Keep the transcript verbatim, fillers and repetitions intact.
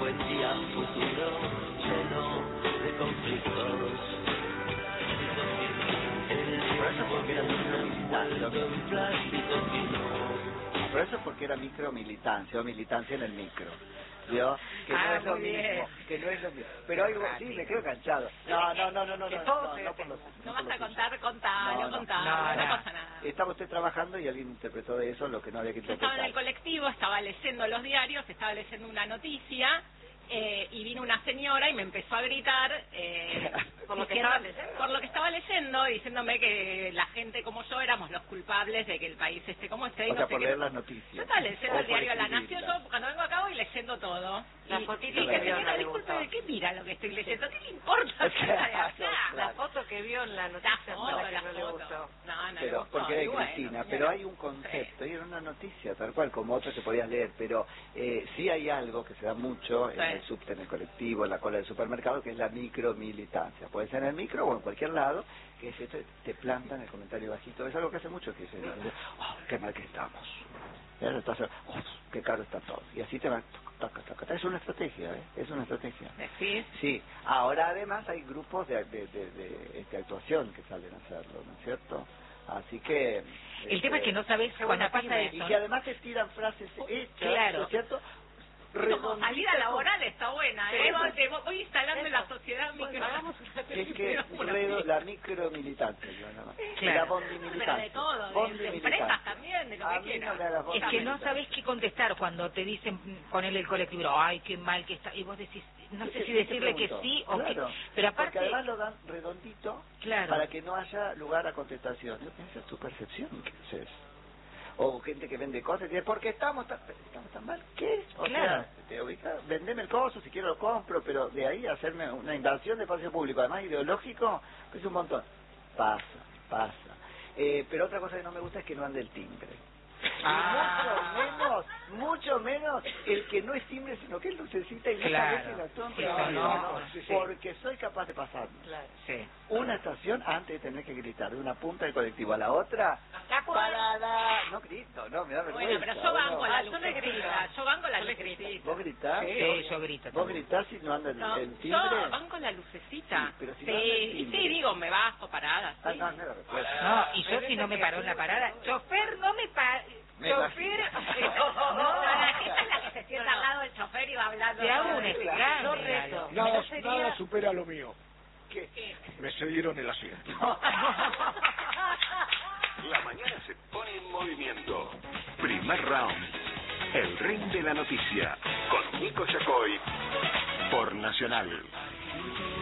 buen día futuro lleno de conflictos. Por eso porque era micromilitancia. Un plástico fino. Por eso porque era micromilitancia o militancia en el micro. ¿Vio? Que Ah, no es lo muy mismo, bien. que no es lo mismo. Pero algo, sí, me quedo cansado. No, no, no, no, no, Que no, todo no, se- no por los- No no vas por a los contar, hechos. contalo, No, no. contalo, No, no, no. pasa nada. Estaba usted trabajando y alguien interpretó de eso lo que no había que Yo estaba en el interpretar. colectivo, estaba leyendo los diarios, estaba leyendo una noticia eh, y vino una señora y me empezó a gritar eh, ¿Por lo que diciendo- estaba leyendo? por lo que estaba leyendo, diciéndome que la gente como yo éramos los culpables de que el país esté como esté. y O no sea, sé por qué. leer las noticias. Yo estaba leyendo O el por diario La Nación, escribirlas. yo cuando vengo acá voy leyendo todo. La Y- fotito y que dije, vio no señora, le disculpe, gustó. ¿de qué mira lo que estoy leyendo? ¿Qué le importa? ¿Qué está de allá? La foto que vio en la La noticia foto, para que la no le foto. gustó. No, no le Pero, gustó, porque era y de bueno, Cristina, señora. pero hay un concepto, y era una noticia tal cual, como otra que podías leer, pero eh, sí hay algo que se da mucho en Sí. el subte, en el colectivo, en la cola del supermercado, que es la micromilitancia. Puede ser en el micro o en cualquier lado, que es esto, te plantan el comentario bajito. Es algo que hace mucho que se dice, oh, qué mal que estamos. ¿Eh? Entonces, oh, qué caro está todo. Y así te va, taca, taca, taca. Es una estrategia, ¿eh? Es una estrategia. ¿Sí? Sí, ahora además hay grupos de, de, de, de, de actuación que salen a hacerlo, ¿no es cierto? Así que... El este, tema es que no sabes cuando pasa y eso. que además te tiran frases hechas, Claro. ¿no es cierto? Como Redonditas, salida laboral está buena, ¿eh? Eso. Voy- te voy instalando en la sociedad Bueno, micro. hagamos que es que redo- la micromilitancia, yo nada más. Claro. La bondimilitancia. Pero de todo, de, Bondi de militante. empresas también, de lo A que mí quieras. no me hagas bondi Es que no militante. sabes qué contestar cuando te dicen, ponele el colectivo, ay, qué mal que está, y vos decís, no sé ¿Qué- si qué te decirle que pregunto? sí o Claro, que... Pero porque aparte, además lo dan redondito claro, para que no haya lugar a contestación. Yo pienso, es tu percepción, ¿qué es eso? O gente que vende cosas y dice, ¿por qué estamos tan, estamos tan mal? ¿Qué? O Claro. sea, te ubica, vendeme el coso, si quiero lo compro, pero de ahí a hacerme una inversión de espacio público, además ideológico, es un montón. Pasa, pasa. Eh, pero otra cosa que no me gusta es que no ande el timbre. Ah. Y mucho menos, mucho menos el que no es timbre, sino que es lucecita y no Claro. parece la estación, Sí, pero no, no, no, no, sí, sí. porque soy capaz de pasarme. claro, sí. Una estación antes de tener que gritar de una punta del colectivo a la otra, La puedo- parada, no grito, no, me da vergüenza. Bueno, pero yo banco uno. la Ah, yo le grito. lucecita, yo banco la Yo le grito. lucecita. ¿Vos gritás? Sí, yo grito ¿Vos también. gritás si no anda el, No, el timbre? yo banco la lucecita. Sí, pero si sí, no anda el y timbre. sí, digo, me bajo, parada. Ah, sí. no, no, respuesta. No, y yo si no me paró en la parada, chofer, no me pa... Me chofer... No, no, la gente es la que se sienta al lado del chofer y va hablando. te hago todo un el día. grande, Yo rezo. Nada, Yo sería- nada supera lo mío. ¿Qué? Me cedieron el asiento. La mañana se pone en movimiento. Primer round. El ring de la noticia. Con Nico Yacoy. Por Nacional.